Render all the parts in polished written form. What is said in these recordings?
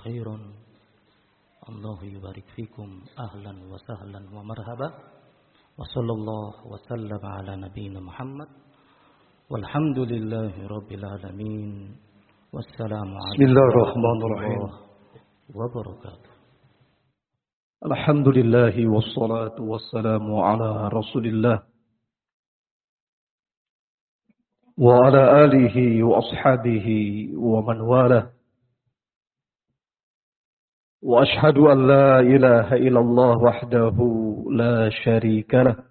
khairun. Allah yubarik fikum. Ahlan wa sahlan wa marhaba. Wa sallallahu wa sallam ala nabiyyina Muhammad. Walhamdulillahi rabbil alamin. Wassalamu alaikum warahmatullahi wabarakatuh. Alhamdulillahi wassalatu wassalamu ala Rasulillah wa ala alihi wa ashabihi wa man walah. Wa ashhadu an la ilaha illallah wahdahu la syarika lah.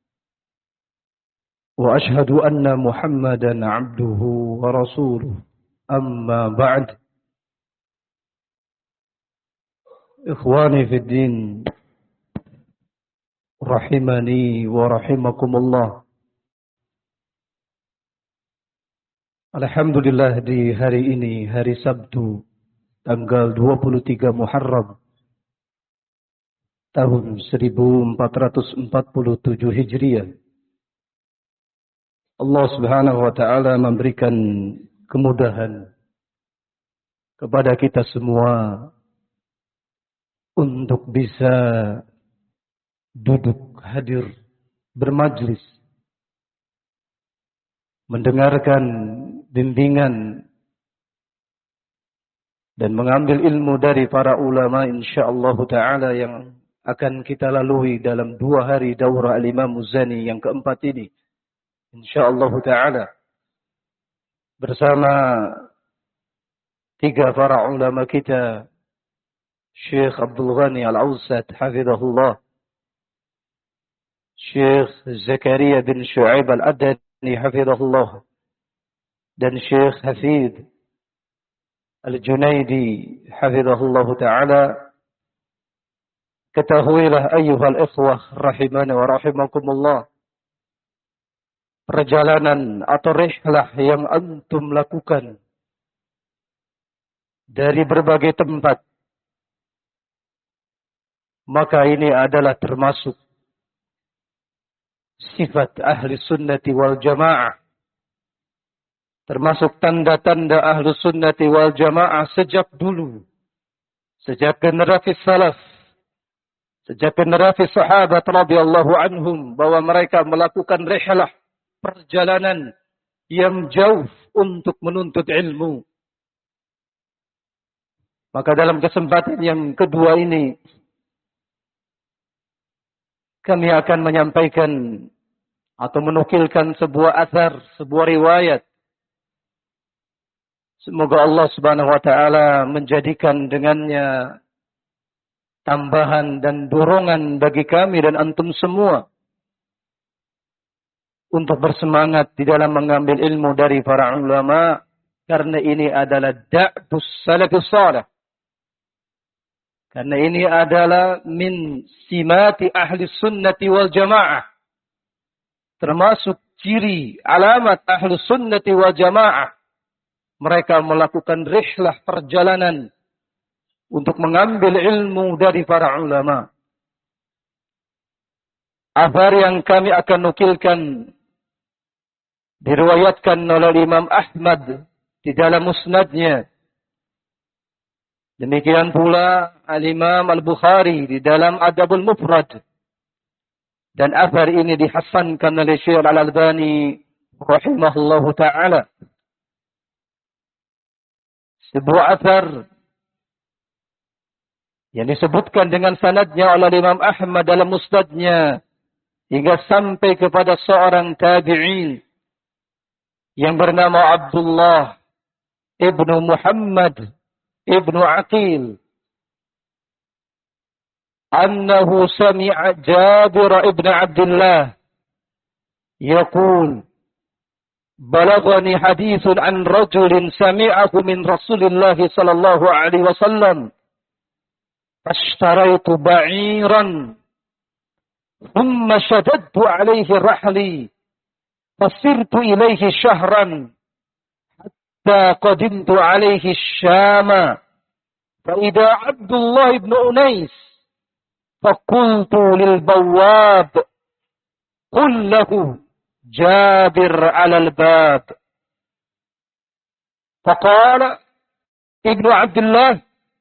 Wa ashhadu anna Muhammadan abduhu wa rasuluh. Amma ba'd. Ikhwani fid din, rahimani wa rahimakumullah. Alhamdulillah, di hari ini, hari Sabtu, tanggal 23 Muharram, tahun 1447 Hijriah. Allah Subhanahu wa Ta'ala memberikan kemudahan kepada kita semua untuk bisa duduk, hadir, bermajlis, mendengarkan bimbingan dan mengambil ilmu dari para ulama insyaallah ta'ala yang akan kita lalui dalam 2 hari daurah Al-Imam Muzani yang keempat ini insyaallah ta'ala bersama 3 para ulama kita, Syekh Abdul Ghani Al-Awsat hafizahullah, Syekh Zakaria bin Shu'aib Al-Adani hafizahullah, dan Syekh Hafid Al-Junaidi hafizahullah ta'ala. Ketahuilah ayyuhal ikhwah rahimana wa rahimakumullah, perjalanan atau rihlah yang antum lakukan dari berbagai tempat, maka ini adalah termasuk sifat ahli sunnati wal jamaah, termasuk tanda-tanda ahlu sunnati wal jamaah sejak dulu, sejak generasi salaf, sejak generasi sahabat radhiyallahu anhum, bahwa mereka melakukan rihlah, perjalanan yang jauh untuk menuntut ilmu. Maka dalam kesempatan yang kedua ini, kami akan menyampaikan atau menukilkan sebuah athar, sebuah riwayat. Semoga Allah Subhanahu wa Ta'ala menjadikan dengannya tambahan dan dorongan bagi kami dan antum semua untuk bersemangat di dalam mengambil ilmu dari para ulama, karena ini adalah da'bus salafus salih. Karena ini adalah min simati ahli sunnati wal jamaah, termasuk ciri alamat ahli sunnati wal jamaah. Mereka melakukan rihlah, perjalanan untuk mengambil ilmu dari para ulama. Athar yang kami akan nukilkan diriwayatkan oleh Imam Ahmad di dalam musnadnya. Demikian pula Al-Imam Al-Bukhari di dalam Adabul Mufrad. Dan athar ini dihasankan oleh Syekh Al-Albani rahimahullahu ta'ala. Sebuah athar yang disebutkan dengan sanadnya oleh Imam Ahmad dalam musnadnya hingga sampai kepada seorang tabi'in yang bernama Abdullah ibnu Muhammad ibnu Aqil, annahu sami'a Jabir ibn Abdullah yaqul, balagani hadithun an rajulin sami'ahu min Rasulillah sallallahu alaihi wasallam, fashtaraitu ba'iran thumma shaddadtu alaihi rahli fasirtu ilaihi shahran hatta qadimtu alaihi syama fa idza Abdullah ibn Unais faqultu lil bawwab qul lahu Jabir alal bab. Faqala Ibnu Abdullah